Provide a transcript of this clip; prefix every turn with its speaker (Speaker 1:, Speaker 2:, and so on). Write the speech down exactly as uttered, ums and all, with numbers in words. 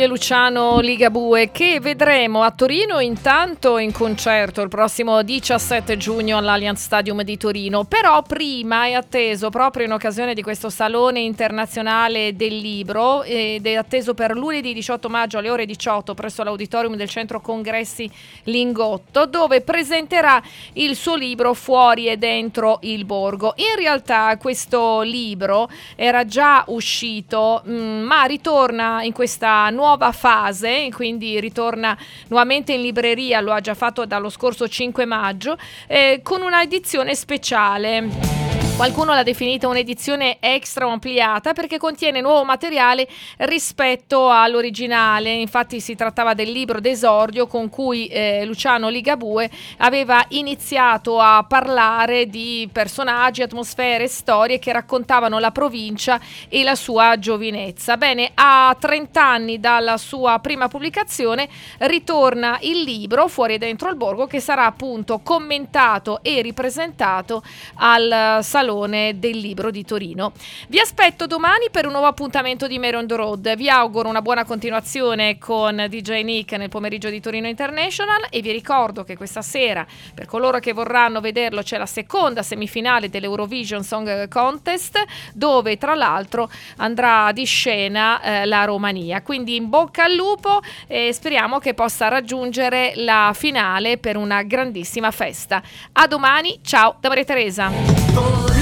Speaker 1: e Luciano Ligabue, che vedremo a Torino intanto in concerto il prossimo diciassette giugno all'Allianz Stadium di Torino. Però prima è atteso, proprio in occasione di questo Salone Internazionale del Libro, ed è atteso per lunedì diciotto maggio alle ore diciotto presso l'auditorium del Centro Congressi Lingotto, dove presenterà il suo libro Fuori e dentro il borgo. In realtà questo libro era già uscito, mh, ma ritorna in questa nuova fase, quindi ritorna nuovamente in libreria, lo ha già fatto dallo scorso cinque maggio, eh, con una edizione speciale. Qualcuno l'ha definita un'edizione extra o ampliata perché contiene nuovo materiale rispetto all'originale. Infatti si trattava del libro d'esordio con cui eh, Luciano Ligabue aveva iniziato a parlare di personaggi, atmosfere, storie che raccontavano la provincia e la sua giovinezza. Bene, a trenta anni dalla sua prima pubblicazione ritorna il libro Fuori e dentro il borgo, che sarà appunto commentato e ripresentato al Salone del Libro di Torino. Vi aspetto domani per un nuovo appuntamento di Mare on the Road. Vi auguro una buona continuazione con D J Nick nel pomeriggio di Torino International e vi ricordo che questa sera, per coloro che vorranno vederlo, c'è la seconda semifinale dell'Eurovision Song Contest, dove tra l'altro andrà di scena eh, la Romania. Quindi in bocca al lupo e speriamo che possa raggiungere la finale per una grandissima festa. A domani, ciao da Maria Teresa.